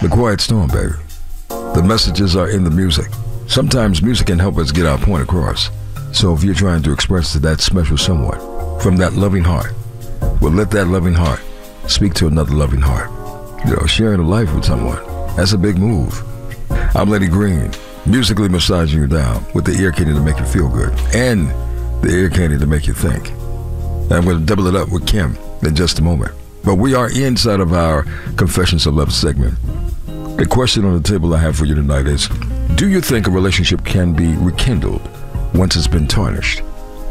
The Quiet Storm, baby. The messages are in the music. Sometimes music can help us get our point across. So if you're trying to express to that special someone from that loving heart, well, let that loving heart speak to another loving heart. You know, sharing a life with someone, that's a big move. I'm Lenny Green, musically massaging you down with the ear candy to make you feel good and the ear candy to make you think. And I'm going to double it up with Kim in just a moment. But we are inside of our Confessions of Love segment. The question on the table I have for you tonight is, do you think a relationship can be rekindled once it's been tarnished?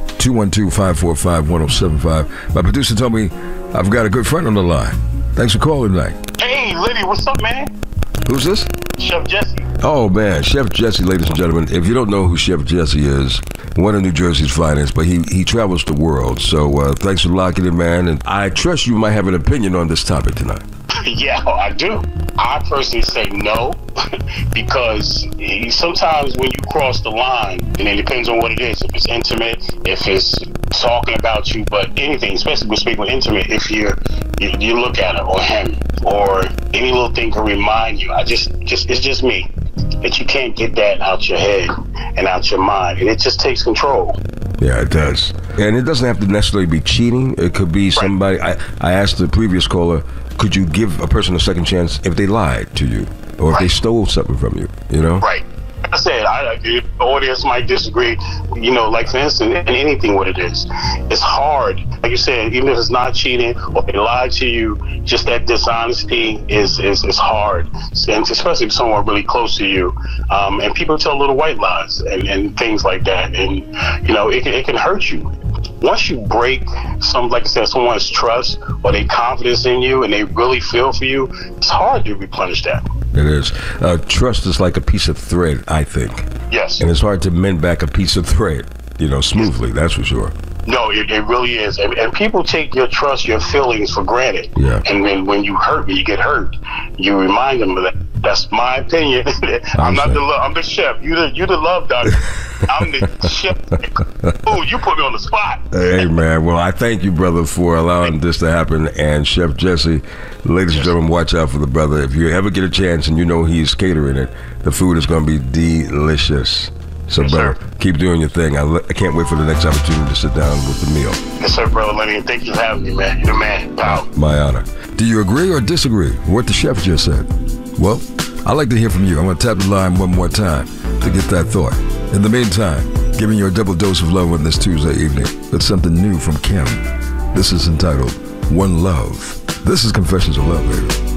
212-545-1075. My producer told me I've got a good friend on the line. Thanks for calling tonight. Hey, Liddy, what's up, man? Who's this? Chef Jesse. Oh, man, Chef Jesse, ladies and gentlemen. If you don't know who Chef Jesse is, one of New Jersey's finest, but he travels the world. So thanks for locking in, man. And I trust you might have an opinion on this topic tonight. Yeah, I do. I personally say no, because sometimes when you cross the line, and it depends on what it is, if it's intimate, if it's talking about you, but anything, especially when speaking intimate, if you look at it or him, or any little thing can remind you, it's just me, that you can't get that out your head and out your mind, and it just takes control. Yeah, it does. And it doesn't have to necessarily be cheating. It could be somebody, I asked the previous caller, could you give a person a second chance if they lied to you or if they stole something from you, you know? Right. Like I said, the audience might disagree, you know, like for instance, in anything what it is. It's hard. Like you said, even if it's not cheating or they lied to you, just that dishonesty is hard. And especially if someone really close to you. And people tell little white lies and things like that. And, you know, it can hurt you. Once you break like I said, someone's trust or their confidence in you and they really feel for you, it's hard to replenish that. It is. Trust is like a piece of thread, I think. Yes. And it's hard to mend back a piece of thread, you know, smoothly, that's for sure. No, it really is. And people take your trust, your feelings for granted. Yeah. And then when you get hurt, you remind them of that. That's my opinion. I'm the chef. You the love doctor. I'm the chef. Oh, you put me on the spot. Hey, man. Well, I thank you, brother, for allowing this to happen. And Chef Jesse, ladies and gentlemen, watch out for the brother. If you ever get a chance and you know he's catering it, the food is going to be delicious. So, yes, brother, sir. Keep doing your thing. I can't wait for the next opportunity to sit down with the meal. Yes, sir, brother Lenny. Thank you for having me, man. You're the man. Wow. My honor. Do you agree or disagree with what the chef just said? Well, I'd like to hear from you. I'm going to tap the line one more time to get that thought. In the meantime, giving you a double dose of love on this Tuesday evening with something new from Kim. This is entitled One Love. This is Confessions of Love, baby.